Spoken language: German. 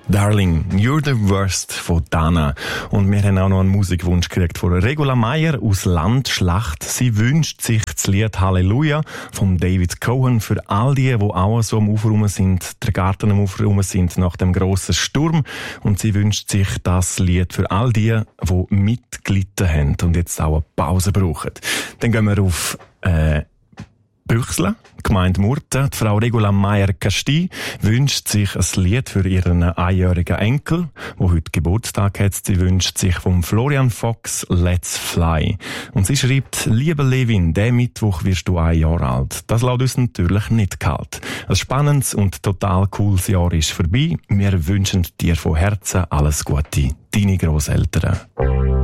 Darling, You're the Worst von Dana. Und wir haben auch noch einen Musikwunsch gekriegt von Regula Meyer aus Landschlacht. Sie wünscht sich das Lied Halleluja von David Cohen für all die auch so am Ufer rum sind, der Garten am Ufer rum sind nach dem grossen Sturm. Und sie wünscht sich das Lied für all die mitgelitten haben und jetzt auch eine Pause brauchen. Dann gehen wir auf Büchsle, Gemeinde Murten. Die Frau Regula Meyer-Casti wünscht sich ein Lied für ihren einjährigen Enkel, der heute Geburtstag hat. Sie wünscht sich vom Florian Fox Let's Fly. Und sie schreibt: Liebe Levin, der Mittwoch wirst du 1 Jahr alt. Das lässt uns natürlich nicht kalt. Ein spannendes und total cooles Jahr ist vorbei. Wir wünschen dir von Herzen alles Gute. Deine Grosseltern.